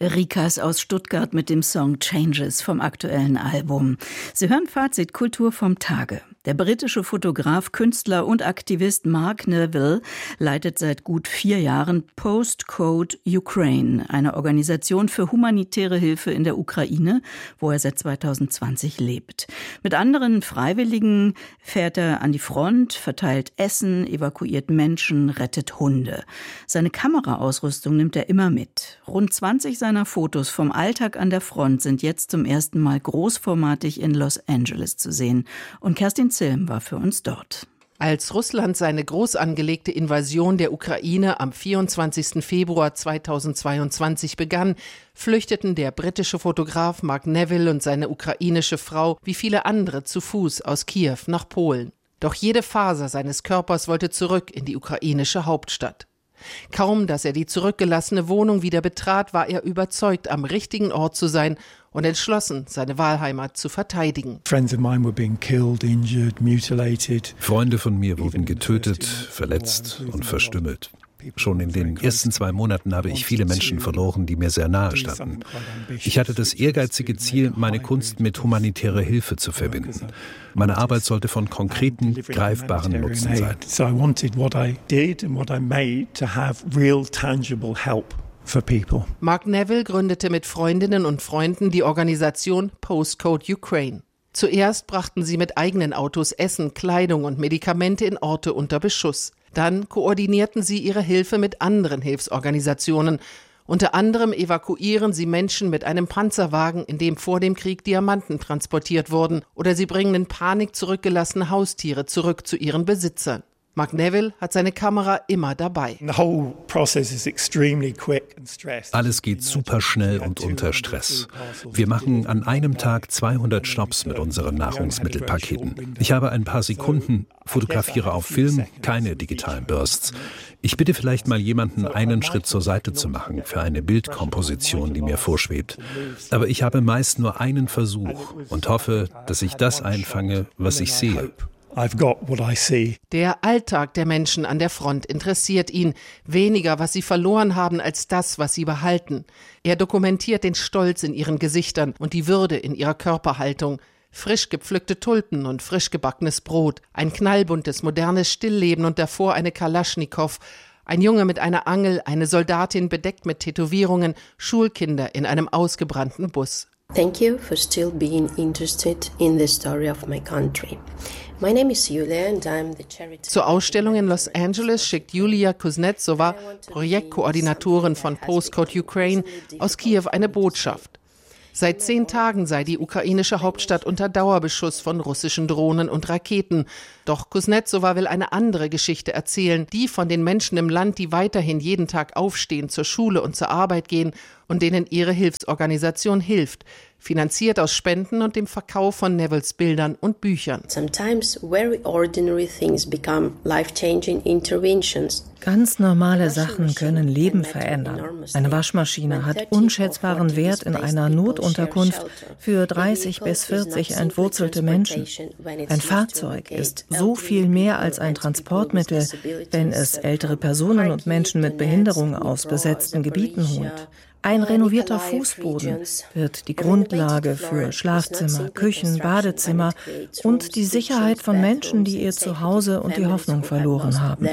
Rikas aus Stuttgart mit dem Song Changes vom aktuellen Album. Sie hören Fazit Kultur vom Tage. Der britische Fotograf, Künstler und Aktivist Mark Neville leitet seit gut 4 Jahren Postcode Ukraine, eine Organisation für humanitäre Hilfe in der Ukraine, wo er seit 2020 lebt. Mit anderen Freiwilligen fährt er an die Front, verteilt Essen, evakuiert Menschen, rettet Hunde. Seine Kameraausrüstung nimmt er immer mit. Rund 20 seiner Fotos vom Alltag an der Front sind jetzt zum ersten Mal großformatig in Los Angeles zu sehen. Und Kerstin Zilm war für uns dort. Als Russland seine groß angelegte Invasion der Ukraine am 24. Februar 2022 begann, flüchteten der britische Fotograf Mark Neville und seine ukrainische Frau wie viele andere zu Fuß aus Kiew nach Polen. Doch jede Faser seines Körpers wollte zurück in die ukrainische Hauptstadt. Kaum, dass er die zurückgelassene Wohnung wieder betrat, war er überzeugt, am richtigen Ort zu sein und entschlossen, seine Wahlheimat zu verteidigen. Freunde von mir wurden getötet, verletzt und verstümmelt. Schon in den ersten 2 Monaten habe ich viele Menschen verloren, die mir sehr nahe standen. Ich hatte das ehrgeizige Ziel, meine Kunst mit humanitärer Hilfe zu verbinden. Meine Arbeit sollte von konkreten, greifbaren Nutzen sein. Mark Neville gründete mit Freundinnen und Freunden die Organisation Postcode Ukraine. Zuerst brachten sie mit eigenen Autos Essen, Kleidung und Medikamente in Orte unter Beschuss. Dann koordinierten sie ihre Hilfe mit anderen Hilfsorganisationen. Unter anderem evakuieren sie Menschen mit einem Panzerwagen, in dem vor dem Krieg Diamanten transportiert wurden, oder sie bringen in Panik zurückgelassene Haustiere zurück zu ihren Besitzern. Mark Neville hat seine Kamera immer dabei. Alles geht super schnell und unter Stress. Wir machen an einem Tag 200 Stopps mit unseren Nahrungsmittelpaketen. Ich habe ein paar Sekunden, fotografiere auf Film, keine digitalen Bursts. Ich bitte vielleicht mal jemanden, einen Schritt zur Seite zu machen für eine Bildkomposition, die mir vorschwebt. Aber ich habe meist nur einen Versuch und hoffe, dass ich das einfange, was ich sehe. Der Alltag der Menschen an der Front interessiert ihn. Weniger, was sie verloren haben, als das, was sie behalten. Er dokumentiert den Stolz in ihren Gesichtern und die Würde in ihrer Körperhaltung. Frisch gepflückte Tulpen und frisch gebackenes Brot. Ein knallbuntes, modernes Stillleben und davor eine Kalaschnikow. Ein Junge mit einer Angel, eine Soldatin bedeckt mit Tätowierungen, Schulkinder in einem ausgebrannten Bus. Thank you for still being interested in the story of my country. My name is Yulia and I'm the charity. Zur Ausstellung in Los Angeles schickt Yulia Kuznetsova, Projektkoordinatorin von Postcode Ukraine, aus Kiew eine Botschaft. Seit 10 Tagen sei die ukrainische Hauptstadt unter Dauerbeschuss von russischen Drohnen und Raketen. Doch Kuznetsova will eine andere Geschichte erzählen, die von den Menschen im Land, die weiterhin jeden Tag aufstehen, zur Schule und zur Arbeit gehen und denen ihre Hilfsorganisation hilft, finanziert aus Spenden und dem Verkauf von Nevilles Bildern und Büchern. Sometimes very ordinary things become life-changing interventions. Ganz normale Sachen können Leben verändern. Eine Waschmaschine hat unschätzbaren Wert in einer Notunterkunft für 30 bis 40 entwurzelte Menschen. Ein Fahrzeug ist so viel mehr als ein Transportmittel, wenn es ältere Personen und Menschen mit Behinderung aus besetzten Gebieten holt. Ein renovierter Fußboden wird die Grundlage für Schlafzimmer, Küchen, Badezimmer und die Sicherheit von Menschen, die ihr Zuhause und die Hoffnung verloren haben.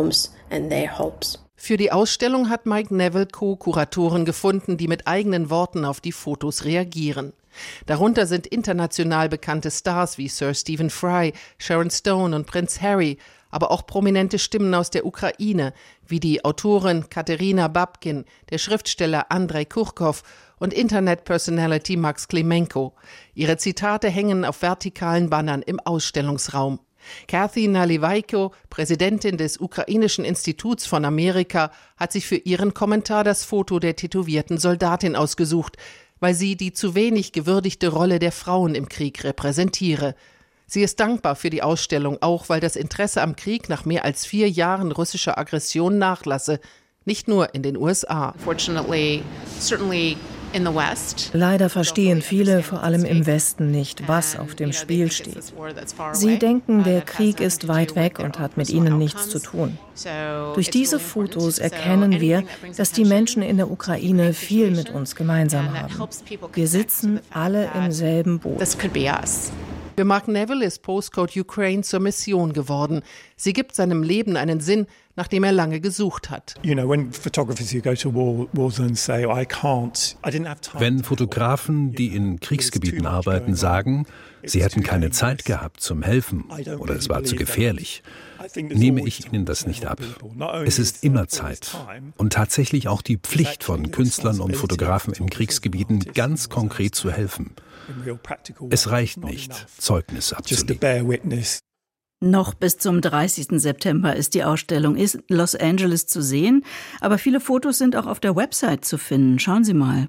Für die Ausstellung hat Mike Neville Co-Kuratoren gefunden, die mit eigenen Worten auf die Fotos reagieren. Darunter sind international bekannte Stars wie Sir Stephen Fry, Sharon Stone und Prinz Harry, aber auch prominente Stimmen aus der Ukraine, wie die Autorin Katerina Babkin, der Schriftsteller Andrei Kurkow und Internet-Personality Max Klimenko. Ihre Zitate hängen auf vertikalen Bannern im Ausstellungsraum. Kathy Nalivaiko, Präsidentin des Ukrainischen Instituts von Amerika, hat sich für ihren Kommentar das Foto der tätowierten Soldatin ausgesucht, weil sie die zu wenig gewürdigte Rolle der Frauen im Krieg repräsentiere. Sie ist dankbar für die Ausstellung, auch weil das Interesse am Krieg nach mehr als 4 Jahren russischer Aggression nachlasse, nicht nur in den USA. Fortunately, certainly Leider verstehen viele, vor allem im Westen, nicht, was auf dem Spiel steht. Sie denken, der Krieg ist weit weg und hat mit ihnen nichts zu tun. Durch diese Fotos erkennen wir, dass die Menschen in der Ukraine viel mit uns gemeinsam haben. Wir sitzen alle im selben Boot. Für Mark Neville ist Postcode Ukraine zur Mission geworden. Sie gibt seinem Leben einen Sinn, nach dem er lange gesucht hat. Wenn Fotografen, die in Kriegsgebieten arbeiten, sagen, sie hätten keine Zeit gehabt zum Helfen oder es war zu gefährlich, nehme ich ihnen das nicht ab. Es ist immer Zeit und tatsächlich auch die Pflicht von Künstlern und Fotografen in Kriegsgebieten, ganz konkret zu helfen. Es reicht nicht, Zeugnis abzulegen. Noch bis zum 30. September ist die Ausstellung in Los Angeles zu sehen, aber viele Fotos sind auch auf der Website zu finden. Schauen Sie mal,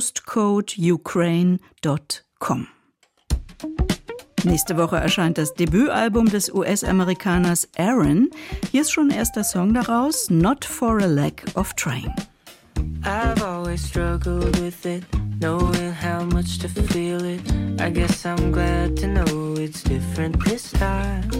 postcodeukraine.com. Nächste Woche erscheint das Debütalbum des US-Amerikaners Aaron. Hier ist schon ein erster Song daraus, Not for a Lack of Trying. I've always struggled with it, knowing how much to feel it. I guess I'm glad to know it's different this time.